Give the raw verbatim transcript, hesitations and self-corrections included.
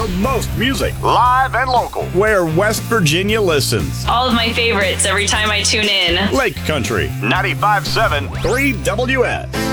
for most music, live and local, where West Virginia listens. All of my favorites every time I tune in. Lake Country, ninety-five point seven, three W S.